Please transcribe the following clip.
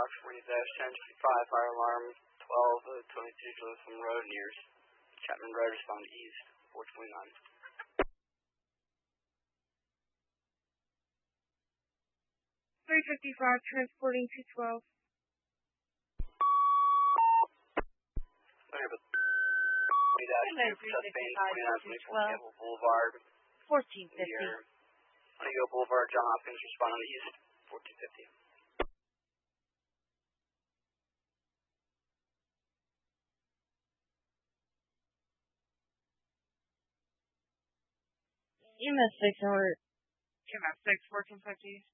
1055, fire alarm 1222 Jerusalem Road near Chapman Road, respond east, 429. 355, transporting 212. Boulevard, 1450. Honeywell Boulevard, John Hopkins, respond on the east, 1450. EMS 6 alert. EMS 6, 1450.